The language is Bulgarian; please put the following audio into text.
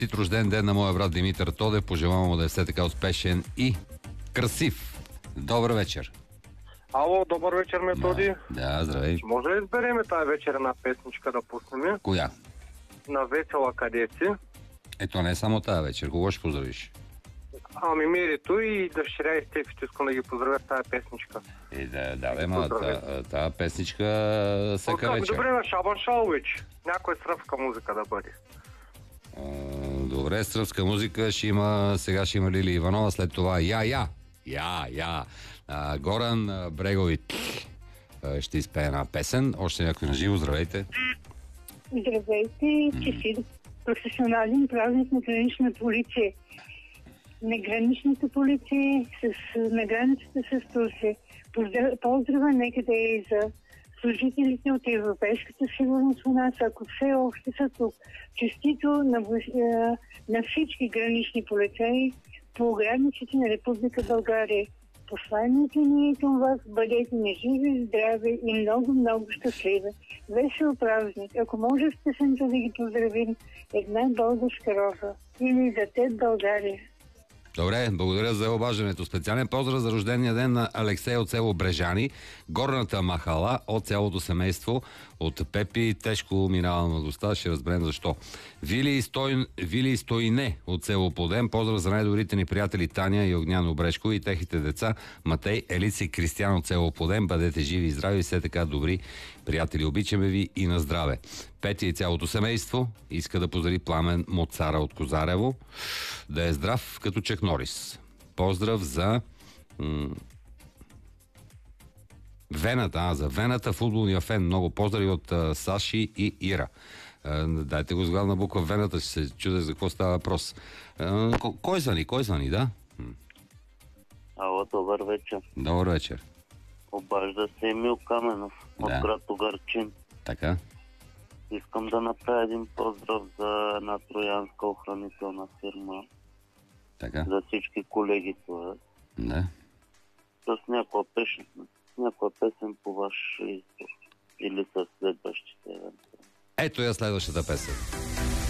Рожден ден на моя брат Димитър Тодев. Пожелавам му да е все така успешен и красив. Добър вечер. Ало, добър вечер, Методи. Да, здравей. Може ли изберем тази вечер една песничка да пуснем? Коя? На Весела къде си? Ето не е само тази вечер. Кого ще поздравиш? Ами Мерито и дъщеря и Стефи, искам да ги поздравя с тази песничка. Тази песничка всяка вечер. Добре, на Шабан Шалович. Някоя сръбска музика да бъде. Добре, сръбска музика ще има, сега ще има Лили Иванова, след това Горан Брегови ще изпее една песен. Още някой на живо, здравейте. Здравейте, честит професионален празник на гранична полиция. На граничната полиция на границата с Турция. Поздрава нека да е за служителите от Европейската сигурност у нас, ако все още са тук. Честито на всички гранични полицаи по границите на Република България. Посланието ни е към вас, бъдете неживи, здрави и много, много щастливи. Весел празник. Ако може с песента да ги поздравим, една българска роза. Или за теб, България. Добре, благодаря за обаждането. Специален поздрав за рождения ден на Алексей от село Брежани, горната махала от цялото семейство, от Пепи. Тежко минава младостта, ще разберем защо. Вили Стойне от село Подем. Поздрав за най-добрите ни приятели Таня и Огняно Брешко и техните деца Матей, Елица и Кристиян от село Подем. Бъдете живи и здрави, все така добри приятели. Обичаме ви и на здраве. Петя и цялото семейство иска да поздрави Пламен Моцара от Козарево. Да е здрав като Чак Норис. Поздрав за Вената, за Вената, футболния фен. Много поздрави от Саши и Ира. Дайте го с главна буква Вената, ще се чудя за какво става въпрос. Кой звъни, да? Ало, добър вечер. Добър вечер. Обажда се Емил Каменов от град Огарчин. Така. Искам да направя един поздрав за една троянска охранителна фирма. Така. За всички колеги това. Да. С някоя песен по ваш избор. Или с следващите. Ето я следващата песен.